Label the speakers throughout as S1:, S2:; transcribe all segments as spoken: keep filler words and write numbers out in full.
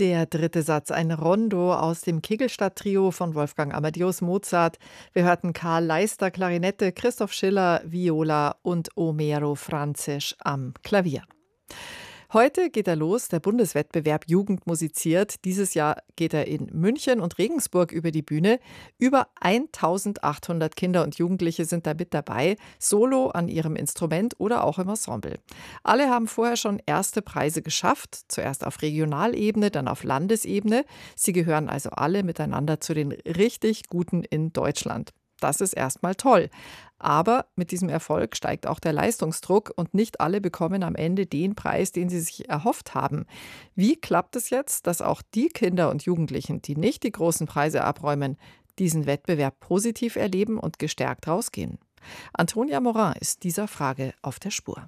S1: Der dritte Satz, ein Rondo aus dem Kegelstadt-Trio von Wolfgang Amadeus Mozart. Wir hörten Karl Leister Klarinette, Christoph Schiller Viola und Omero Franzisch am Klavier. Heute geht er los, der Bundeswettbewerb Jugend musiziert. Dieses Jahr geht er in München und Regensburg über die Bühne. Über eintausendachthundert Kinder und Jugendliche sind da mit dabei, solo an ihrem Instrument oder auch im Ensemble. Alle haben vorher schon erste Preise geschafft, zuerst auf Regionalebene, dann auf Landesebene. Sie gehören also alle miteinander zu den richtig Guten in Deutschland. Das ist erstmal toll. Aber mit diesem Erfolg steigt auch der Leistungsdruck und nicht alle bekommen am Ende den Preis, den sie sich erhofft haben. Wie klappt es jetzt, dass auch die Kinder und Jugendlichen, die nicht die großen Preise abräumen, diesen Wettbewerb positiv erleben und gestärkt rausgehen? Antonia Morin ist dieser Frage auf der Spur.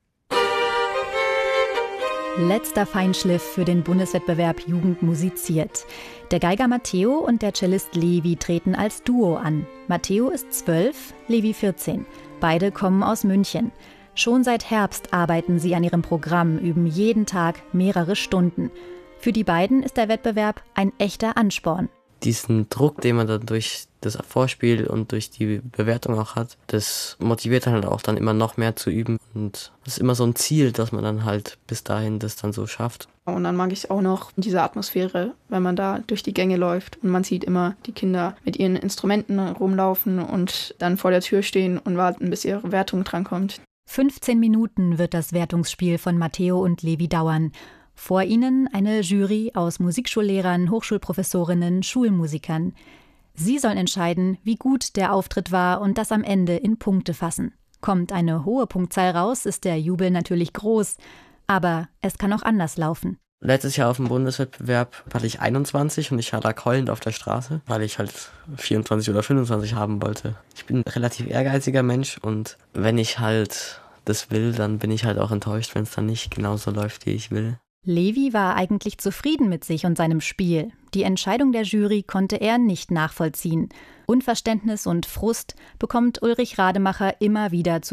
S2: Letzter Feinschliff für den Bundeswettbewerb Jugend musiziert. Der Geiger Matteo und der Cellist Levi treten als Duo an. Matteo ist zwölf, Levi vierzehn. Beide kommen aus München. Schon seit Herbst arbeiten sie an ihrem Programm, üben jeden Tag mehrere Stunden. Für die beiden ist der Wettbewerb ein echter Ansporn.
S3: Diesen Druck, den man dann durch das Vorspiel und durch die Bewertung auch hat, das motiviert dann halt auch dann immer noch mehr zu üben. Und das ist immer so ein Ziel, dass man dann halt bis dahin das dann so schafft.
S4: Und dann mag ich auch noch diese Atmosphäre, wenn man da durch die Gänge läuft und man sieht immer die Kinder mit ihren Instrumenten rumlaufen und dann vor der Tür stehen und warten, bis ihre Wertung drankommt.
S2: fünfzehn Minuten wird das Wertungsspiel von Matteo und Levi dauern. Vor ihnen eine Jury aus Musikschullehrern, Hochschulprofessorinnen, Schulmusikern. Sie sollen entscheiden, wie gut der Auftritt war und das am Ende in Punkte fassen. Kommt eine hohe Punktzahl raus, ist der Jubel natürlich groß. Aber es kann auch anders laufen.
S3: Letztes Jahr auf dem Bundeswettbewerb hatte ich einundzwanzig und ich lag heulend auf der Straße, weil ich halt vierundzwanzig oder fünfundzwanzig haben wollte. Ich bin ein relativ ehrgeiziger Mensch und wenn ich halt das will, dann bin ich halt auch enttäuscht, wenn es dann nicht genauso läuft, wie ich will.
S2: Levi war eigentlich zufrieden mit sich und seinem Spiel. Die Entscheidung der Jury konnte er nicht nachvollziehen. Unverständnis und Frust bekommt Ulrich Rademacher immer wieder zu